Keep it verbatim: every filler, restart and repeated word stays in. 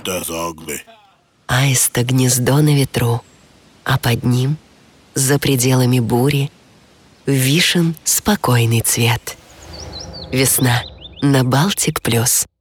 Аиста гнездо на ветру, а под ним, за пределами бури, вишен спокойный цвет. Весна на Балтик плюс.